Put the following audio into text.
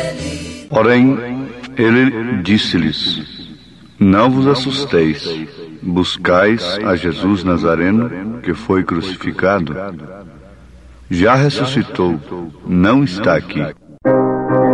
Porém, ele disse-lhes: Não vos assusteis, buscais a Jesus Nazareno, que foi crucificado. Já ressuscitou, não está aqui.